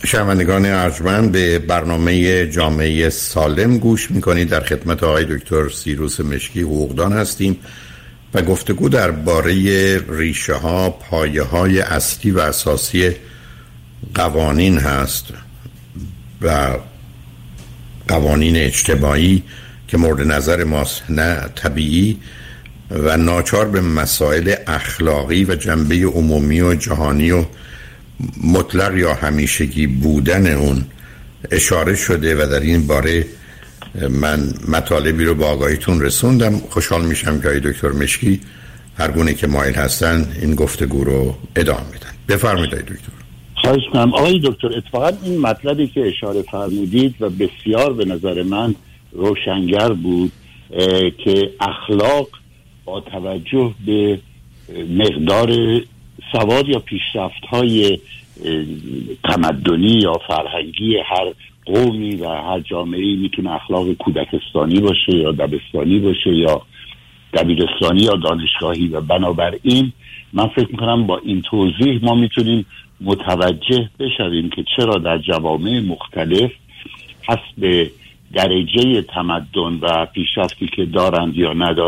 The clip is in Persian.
شنوندگان ارجمند، به برنامه جامعه سالم گوش میکنید. در خدمت آقای دکتر سیروس مشکی حقوقدان هستیم و گفتگو درباره ریشه ها، پایه های اصلی و اساسی قوانین هست و قوانین اجتماعی که مورد نظر ماست، نه طبیعی و ناچار به مسائل اخلاقی و جنبه عمومی و جهانی و مطلق یا همیشگی بودن اون اشاره شده و در این باره من مطالبی رو با آگاهیتون رسوندم. خوشحال میشم که دکتر مشکی هر گونه که مایل هستن این گفتگو رو ادامه بدن. بفرمایید دکتر. خواهش می‌کنم آقای دکتر. اتفاقا این مطلبی که اشاره فرمودید و بسیار به نظر من روشنگر بود که اخلاق با توجه به مقدار سواد یا پیشرفت‌های تمدنی یا فرهنگی هر قومی و هر جامعه‌ای میتونه اخلاق کودکستانی باشه یا دبستانی باشه یا دبیرستانی یا دانشگاهی و بنابراین من فکر میکنم با این توضیح ما میتونیم متوجه بشویم که چرا در جوامع مختلف حسب درجه تمدن و پیشرفتی که دارند یا ندارند